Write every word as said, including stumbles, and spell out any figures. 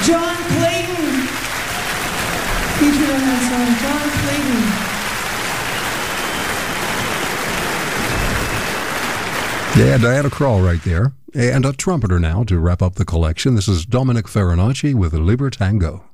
John Clayton. Featured on that song, John Clayton. Yeah, Diana Krall right there. And a trumpeter now to wrap up the collection. This is Dominic Farinacci with Libertango.